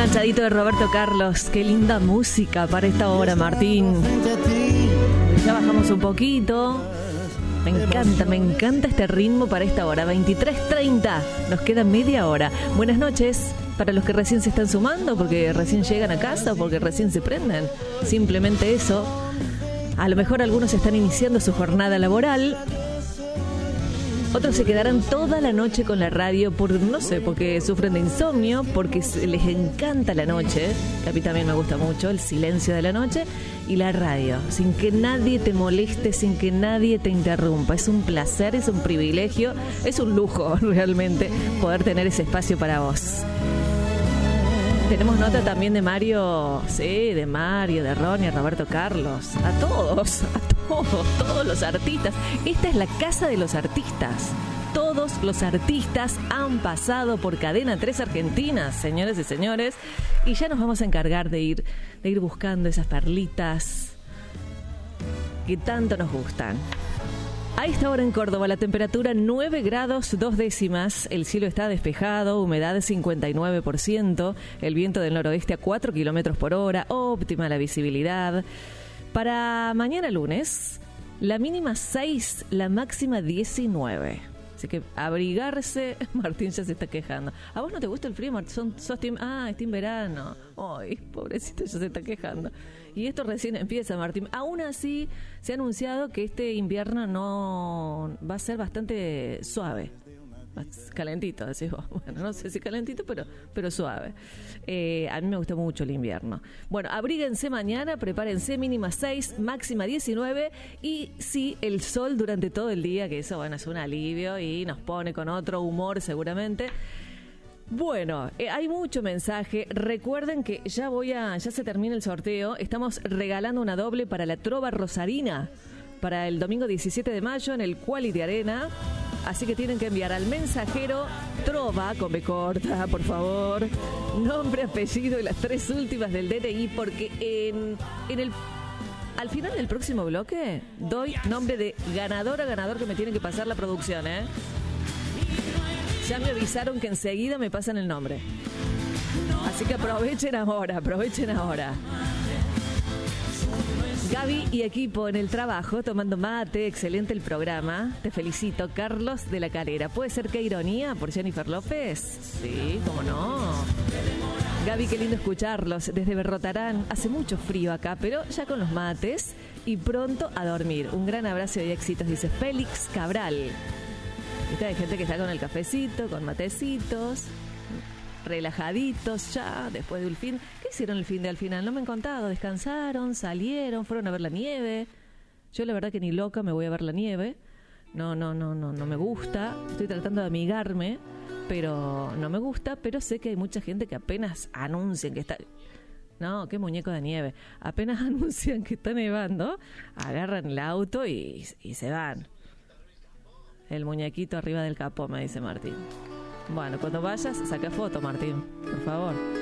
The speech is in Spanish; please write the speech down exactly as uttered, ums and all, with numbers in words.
Enganchadito de Roberto Carlos. Qué linda música para esta hora, Martín. Ya bajamos un poquito. Me encanta, me encanta este ritmo para esta hora. veintitrés treinta. Nos queda media hora. Buenas noches para los que recién se están sumando, porque recién llegan a casa o porque recién se prenden. Simplemente eso. A lo mejor algunos están iniciando su jornada laboral. Otros se quedarán toda la noche con la radio por, no sé, porque sufren de insomnio, porque les encanta la noche, que a mí también me gusta mucho, el silencio de la noche, y la radio, sin que nadie te moleste, sin que nadie te interrumpa. Es un placer, es un privilegio, es un lujo realmente poder tener ese espacio para vos. Tenemos nota también de Mario, sí, de Mario, de Ronnie, Roberto Carlos, a todos, a todos, todos los artistas. Esta es la casa de los artistas. Todos los artistas han pasado por Cadena tres Argentina, señores y señores, y ya nos vamos a encargar de ir, de ir buscando esas perlitas que tanto nos gustan. A esta hora en Córdoba la temperatura nueve grados dos décimas, el cielo está despejado, humedad cincuenta y nueve por ciento, el viento del noroeste a cuatro kilómetros por hora, óptima la visibilidad. Para mañana lunes, la mínima seis, la máxima diecinueve. Así que abrigarse. Martín ya se está quejando. ¿A vos no te gusta el frío, Martín? Son, sos team, ah, es team verano. Ay, pobrecito, ya se está quejando. Y esto recién empieza, Martín. Aún así, se ha anunciado que este invierno no va a ser bastante suave. Calentito, decís vos. Bueno, no sé si calentito, pero, pero suave. Eh, a mí me gusta mucho el invierno. Bueno, abríguense mañana, prepárense, mínima seis, máxima diecinueve. Y sí, el sol durante todo el día, que eso, bueno, es un alivio y nos pone con otro humor seguramente. Bueno, eh, hay mucho mensaje. Recuerden que ya voy a, ya se termina el sorteo. Estamos regalando una doble para la Trova Rosarina para el domingo diecisiete de mayo en el Quality Arena. Así que tienen que enviar al mensajero Trova, con B corta, por favor, nombre, apellido y las tres últimas del D N I, porque en, en el al final del próximo bloque doy nombre de ganadora, ganador que me tienen que pasar la producción, ¿eh? Ya me avisaron que enseguida me pasan el nombre. Así que aprovechen ahora, aprovechen ahora. Gaby y equipo en el trabajo, tomando mate, excelente el programa. Te felicito, Carlos de la Calera. ¿Puede ser Qué ironía por Jennifer López? Sí, cómo no. Gaby, qué lindo escucharlos desde Berrotarán. Hace mucho frío acá, pero ya con los mates y pronto a dormir. Un gran abrazo y éxitos, dice Félix Cabral. Viste, hay gente que está con el cafecito, con matecitos, relajaditos ya, después del fin. ¿Qué hicieron el fin de al final? No me han contado. ¿Descansaron? ¿Salieron? ¿Fueron a ver la nieve? Yo la verdad que ni loca me voy a ver la nieve. No, no, no, no, no me gusta. Estoy tratando de amigarme, pero no me gusta. Pero sé que hay mucha gente que apenas anuncian que está... No, qué muñeco de nieve. Apenas anuncian que está nevando, agarran el auto y, y se van. El muñequito arriba del capó, me dice Martín. Bueno, cuando vayas, saca foto, Martín, por favor.